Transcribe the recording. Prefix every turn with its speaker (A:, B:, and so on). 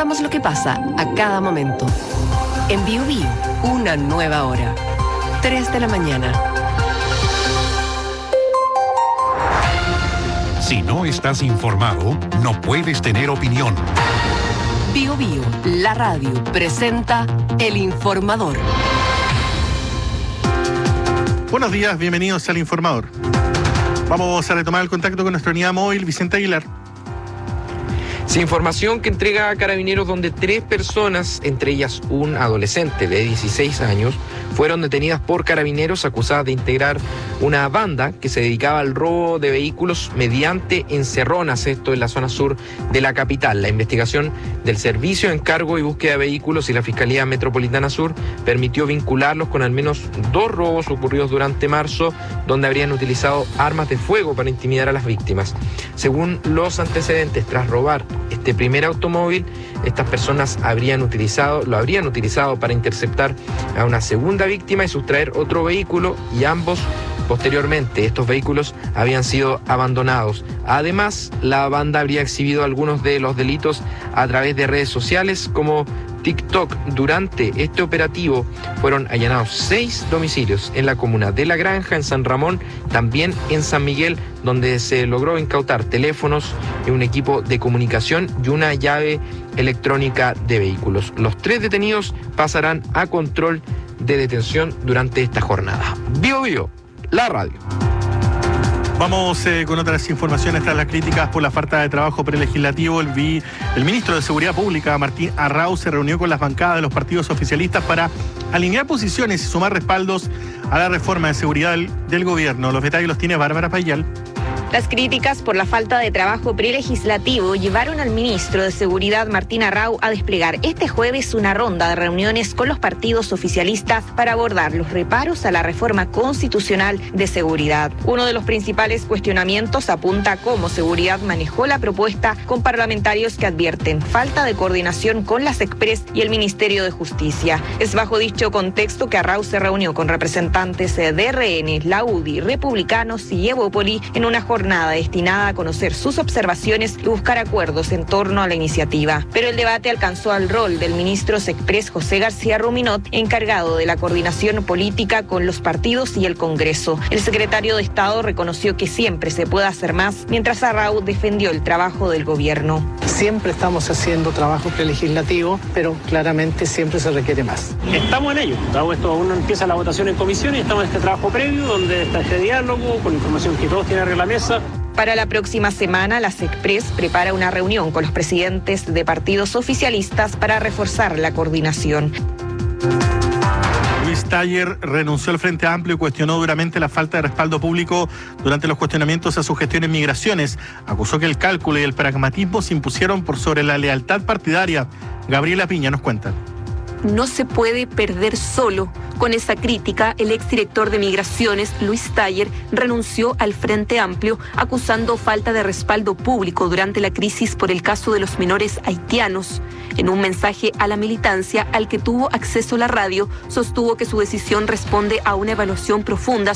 A: contamos lo que pasa a cada momento. En Bio Bio, una nueva hora. 3 de la mañana.
B: Si no estás informado, no puedes tener opinión.
A: Bio Bio, la radio, presenta El Informador.
C: Buenos días, bienvenidos al Informador. Vamos a retomar el contacto con nuestra unidad móvil, Vicente Aguilar.
D: Sí, información que entrega a Carabineros, donde 3 personas, entre ellas un adolescente de 16 años, fueron detenidas por Carabineros acusadas de integrar una banda que se dedicaba al robo de vehículos mediante encerronas, esto en la zona sur de la capital. La investigación del Servicio de Encargo y Búsqueda de Vehículos y la Fiscalía Metropolitana Sur permitió vincularlos con al menos 2 robos ocurridos durante marzo, donde habrían utilizado armas de fuego para intimidar a las víctimas. Según los antecedentes, tras robar este primer automóvil, estas personas lo habrían utilizado para interceptar a una segunda víctima y sustraer otro vehículo, y ambos, posteriormente, estos vehículos habían sido abandonados. Además, la banda habría exhibido algunos de los delitos a través de redes sociales como TikTok. Durante este operativo fueron allanados 6 domicilios en la comuna de La Granja, en San Ramón, también en San Miguel, donde se logró incautar teléfonos, un equipo de comunicación y una llave electrónica de vehículos. Los 3 detenidos pasarán a control de detención durante esta jornada. Bio Bio, la radio.
C: Vamos con otras informaciones. Tras las críticas por la falta de trabajo prelegislativo, el ministro de Seguridad Pública, Martín Arrau, se reunió con las bancadas de los partidos oficialistas para alinear posiciones y sumar respaldos a la reforma de seguridad del gobierno. Los detalles los tiene Bárbara Payal.
E: Las críticas por la falta de trabajo prelegislativo llevaron al ministro de Seguridad, Martín Arrau, a desplegar este jueves una ronda de reuniones con los partidos oficialistas para abordar los reparos a la reforma constitucional de seguridad. Uno de los principales cuestionamientos apunta a cómo Seguridad manejó la propuesta, con parlamentarios que advierten falta de coordinación con las Express y el Ministerio de Justicia. Es bajo dicho contexto que Arrau se reunió con representantes de RN, la UDI, republicanos y Evópoli en una jornada destinada a conocer sus observaciones y buscar acuerdos en torno a la iniciativa. Pero el debate alcanzó al rol del ministro Sexpress José García Ruminot, encargado de la coordinación política con los partidos y el Congreso. El secretario de Estado reconoció que siempre se puede hacer más, mientras Arrau defendió el trabajo del gobierno.
F: Siempre estamos haciendo trabajo prelegislativo, pero claramente siempre se requiere más.
G: Estamos en ello. Aún no empieza la votación en comisión y estamos en este trabajo previo, donde está este diálogo, con información que todos tienen arriba de la mesa.
E: Para la próxima semana, la Sexpress prepara una reunión con los presidentes de partidos oficialistas para reforzar la coordinación.
C: Luis Taller renunció al Frente Amplio y cuestionó duramente la falta de respaldo público durante los cuestionamientos a su gestión en migraciones. Acusó que el cálculo y el pragmatismo se impusieron por sobre la lealtad partidaria. Gabriela Piña nos cuenta.
H: No se puede perder solo. Con esa crítica, el exdirector de Migraciones, Luis Taller, renunció al Frente Amplio, acusando falta de respaldo público durante la crisis por el caso de los menores haitianos. En un mensaje a la militancia al que tuvo acceso la radio, sostuvo que su decisión responde a una evaluación profunda